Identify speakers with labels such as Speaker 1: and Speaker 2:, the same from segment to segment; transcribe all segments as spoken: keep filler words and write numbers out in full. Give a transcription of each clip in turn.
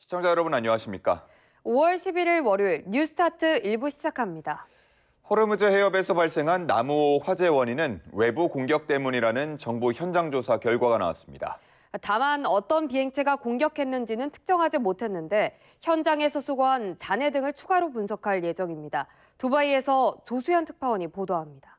Speaker 1: 시청자 여러분 안녕하십니까?
Speaker 2: 오월 십일일 월요일 뉴스타트 일 부 시작합니다.
Speaker 1: 호르무즈 해협에서 발생한 나무 화재 원인은 외부 공격 때문이라는 정부 현장 조사 결과가 나왔습니다.
Speaker 2: 다만 어떤 비행체가 공격했는지는 특정하지 못했는데 현장에서 수거한 잔해 등을 추가로 분석할 예정입니다. 두바이에서 조수현 특파원이 보도합니다.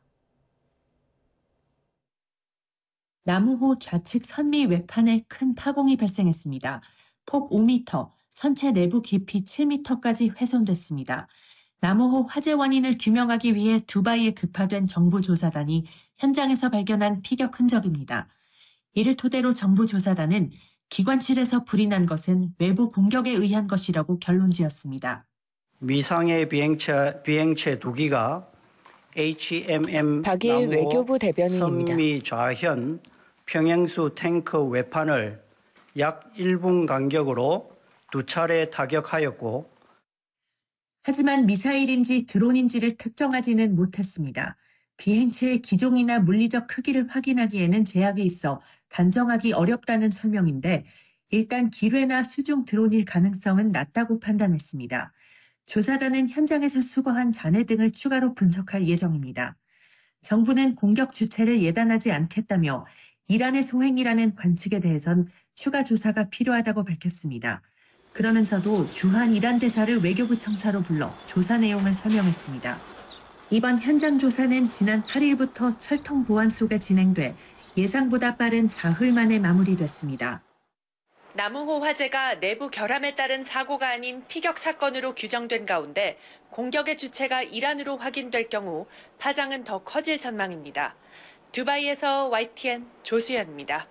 Speaker 3: 나무호 좌측 선미 외판에 큰 파공이 발생했습니다. 폭 오 미터, 선체 내부 깊이 칠 미터까지 훼손됐습니다. 나무호 화재 원인을 규명하기 위해 두바이에 급파된 정부 조사단이 현장에서 발견한 피격 흔적입니다. 이를 토대로 정부 조사단은 기관실에서 불이 난 것은 외부 공격에 의한 것이라고 결론지었습니다.
Speaker 4: 미상의 비행체, 비행체 두 기가 에이치엠엠
Speaker 5: 박일 외교부 대변인입니다.
Speaker 4: 선미 좌현 평행수 탱크 외판을 약 일 분 간격으로 두 차례 타격하였고
Speaker 3: 하지만 미사일인지 드론인지를 특정하지는 못했습니다. 비행체의 기종이나 물리적 크기를 확인하기에는 제약이 있어 단정하기 어렵다는 설명인데 일단 기뢰나 수중 드론일 가능성은 낮다고 판단했습니다. 조사단은 현장에서 수거한 잔해 등을 추가로 분석할 예정입니다. 정부는 공격 주체를 예단하지 않겠다며 이란의 소행이라는 관측에 대해선 추가 조사가 필요하다고 밝혔습니다. 그러면서도 주한 이란 대사를 외교부 청사로 불러 조사 내용을 설명했습니다. 이번 현장 조사는 지난 팔일부터 철통 보안 속에 진행돼 예상보다 빠른 사흘 만에 마무리됐습니다.
Speaker 6: 나무호 화재가 내부 결함에 따른 사고가 아닌 피격 사건으로 규정된 가운데 공격의 주체가 이란으로 확인될 경우 파장은 더 커질 전망입니다. 두바이에서 와이티엔 조수연입니다.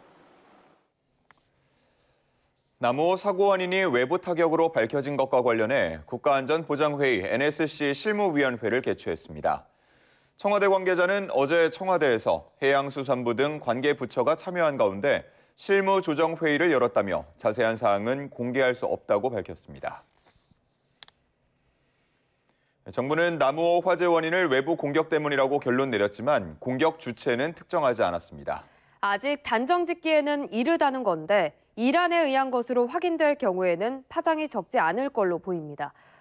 Speaker 1: 나무호 사고 원인이 외부 타격으로 밝혀진 것과 관련해 국가안전보장회의 엔에스씨 실무위원회를 개최했습니다. 청와대 관계자는 어제 청와대에서 해양수산부 등 관계 부처가 참여한 가운데 실무조정회의를 열었다며 자세한 사항은 공개할 수 없다고 밝혔습니다. 정부는 나무호 화재 원인을 외부 공격 때문이라고 결론 내렸지만 공격 주체는 특정하지 않았습니다.
Speaker 2: 아직 단정 짓기에는 이르다는 건데 이란에 의한 것으로 확인될 경우에는 파장이 적지 않을 걸로 보입니다.